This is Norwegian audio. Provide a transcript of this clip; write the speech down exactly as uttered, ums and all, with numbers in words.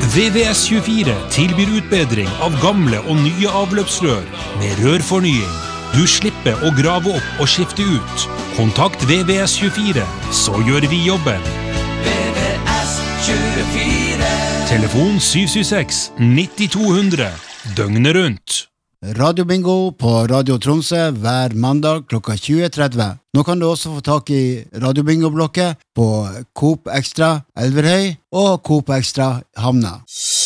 V V S tjuefire tilbyr utbedring av gamle og nye avløpsrør med rørfornying. Du slipper å grave opp og skifte ut. Kontakt V V S tjuefire, så gjør vi jobben. V V S tjuefire. Telefon syv syv seks ni to null null, døgnet rundt. Radio Bingo på Radio Tromsø hver mandag klokka tjue tretti. Nå kan du også få tak i Radio Bingo-blokket på Coop Extra Elverhøy og Coop Extra Havna.